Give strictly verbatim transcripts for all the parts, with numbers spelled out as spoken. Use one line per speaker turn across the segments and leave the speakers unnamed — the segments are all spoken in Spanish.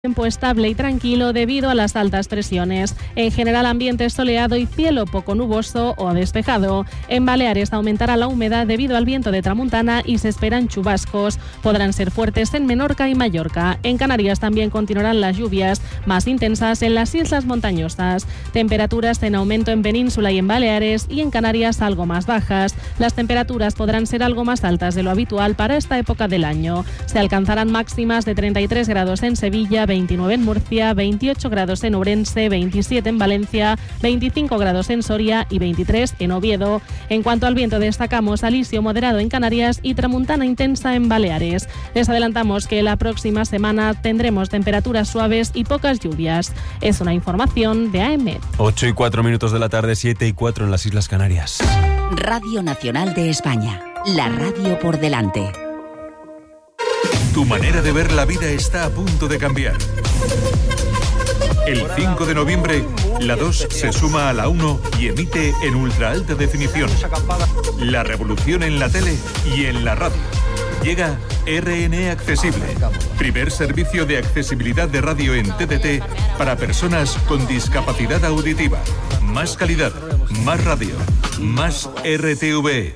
Tiempo estable y tranquilo debido a las altas presiones. En general, ambiente soleado y cielo poco nuboso o despejado. En Baleares aumentará la humedad debido al viento de tramuntana y se esperan chubascos. Podrán ser fuertes en Menorca y Mallorca. En Canarias también continuarán las lluvias más intensas en las islas montañosas. Temperaturas en aumento en Península y en Baleares, y en Canarias algo más bajas. Las temperaturas podrán ser algo más altas de lo habitual para esta época del año. Se alcanzarán máximas de treinta y tres grados en Sevilla, veintinueve en Murcia, veintiocho grados en Ourense, veintisiete en Valencia, veinticinco grados en Soria y veintitrés en Oviedo. En cuanto al viento, destacamos alisio moderado en Canarias y tramuntana intensa en Baleares. Les adelantamos que la próxima semana tendremos temperaturas suaves y pocas lluvias. Es una información de A E M E D.
ocho y cuatro minutos de la tarde, siete y cuatro en las Islas Canarias.
Radio Nacional de España, la radio por delante.
Tu manera de ver la vida está a punto de cambiar. El cinco de noviembre, la dos se suma a la uno y emite en ultra alta definición. La revolución en la tele y en la radio. Llega R N E Accesible, primer servicio de accesibilidad de radio en T D T para personas con discapacidad auditiva. Más calidad, más radio, más R T V.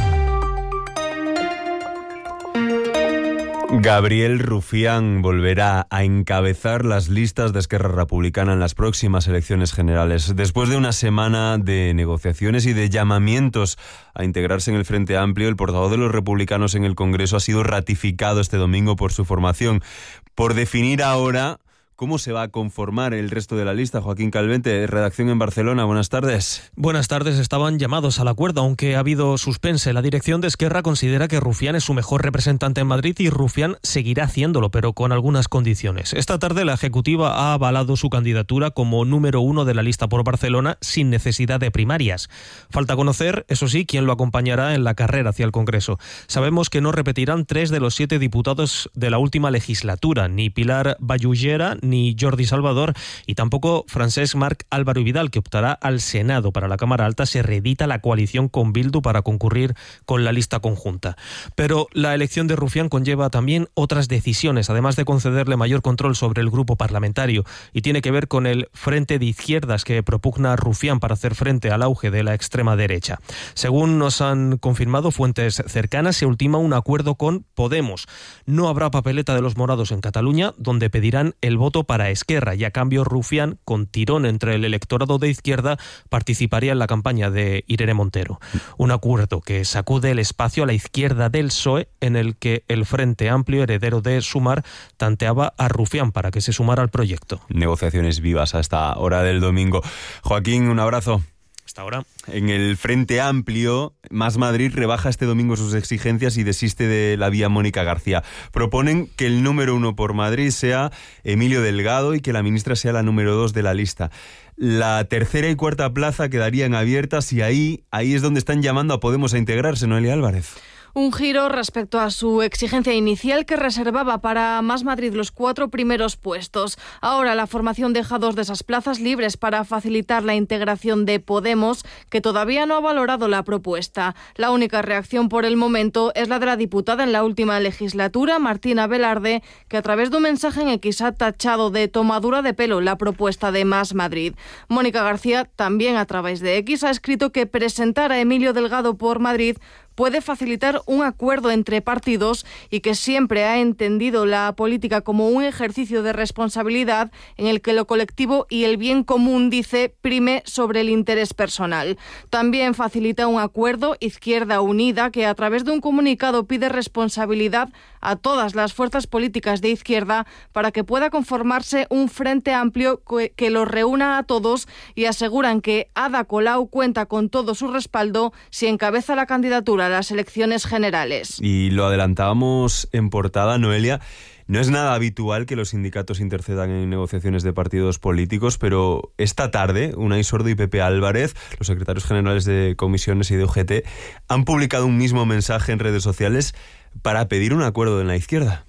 Gabriel Rufián volverá a encabezar las listas de Esquerra Republicana en las próximas elecciones generales. Después de una semana de negociaciones y de llamamientos a integrarse en el Frente Amplio, el portavoz de los republicanos en el Congreso ha sido ratificado este domingo por su formación. Por definir ahora cómo se va a conformar el resto de la lista, Joaquín Calvente, redacción en Barcelona. Buenas tardes.
Buenas tardes. Estaban llamados al acuerdo, aunque ha habido suspense. La dirección de Esquerra considera que Rufián es su mejor representante en Madrid y Rufián seguirá haciéndolo, pero con algunas condiciones. Esta tarde la Ejecutiva ha avalado su candidatura como número uno de la lista por Barcelona sin necesidad de primarias. Falta conocer, eso sí, quién lo acompañará en la carrera hacia el Congreso. Sabemos que no repetirán tres de los siete diputados de la última legislatura, ni Pilar Vallugera, ni Jordi Salvador, y tampoco Francesc Marc Álvaro Vidal, que optará al Senado. Para la Cámara Alta se reedita la coalición con Bildu para concurrir con la lista conjunta. Pero la elección de Rufián conlleva también otras decisiones, además de concederle mayor control sobre el grupo parlamentario, y tiene que ver con el frente de izquierdas que propugna Rufián para hacer frente al auge de la extrema derecha. Según nos han confirmado fuentes cercanas, se ultima un acuerdo con Podemos. No habrá papeleta de los morados en Cataluña, donde pedirán el voto para Esquerra, y a cambio Rufián, con tirón entre el electorado de izquierda, participaría en la campaña de Irene Montero. Un acuerdo que sacude el espacio a la izquierda del P S O E, en el que el Frente Amplio, heredero de Sumar, tanteaba a Rufián para que se sumara al proyecto.
Negociaciones vivas a esta hora del domingo. Joaquín, un abrazo.
Hasta ahora.
En el Frente Amplio, Más Madrid rebaja este domingo sus exigencias y desiste de la vía Mónica García. Proponen que el número uno por Madrid sea Emilio Delgado y que la ministra sea la número dos de la lista. La tercera y cuarta plaza quedarían abiertas y ahí, ahí es donde están llamando a Podemos a integrarse, Noelia Álvarez.
Un giro respecto a su exigencia inicial, que reservaba para Más Madrid los cuatro primeros puestos. Ahora la formación deja dos de esas plazas libres para facilitar la integración de Podemos, que todavía no ha valorado la propuesta. La única reacción por el momento es la de la diputada en la última legislatura, Martina Velarde, que a través de un mensaje en X ha tachado de tomadura de pelo la propuesta de Más Madrid. Mónica García, también a través de X, ha escrito que presentar a Emilio Delgado por Madrid puede facilitar un acuerdo entre partidos y que siempre ha entendido la política como un ejercicio de responsabilidad en el que lo colectivo y el bien común, dice, prime sobre el interés personal. También facilita un acuerdo Izquierda Unida, que a través de un comunicado pide responsabilidad a todas las fuerzas políticas de izquierda para que pueda conformarse un frente amplio que los reúna a todos, y aseguran que Ada Colau cuenta con todo su respaldo si encabeza la candidatura a las elecciones generales.
Y lo adelantábamos en portada, Noelia. No es nada habitual que los sindicatos intercedan en negociaciones de partidos políticos, pero esta tarde Unai Sordo y Pepe Álvarez, los secretarios generales de comisiones y de U G T, han publicado un mismo mensaje en redes sociales para pedir un acuerdo en la izquierda.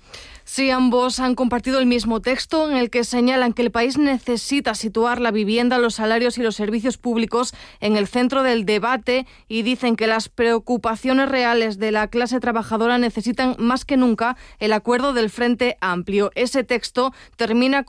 Sí, ambos han compartido el mismo texto en el que señalan que el país necesita situar la vivienda, los salarios y los servicios públicos en el centro del debate y dicen que las preocupaciones reales de la clase trabajadora necesitan más que nunca el acuerdo del Frente Amplio. Ese texto termina con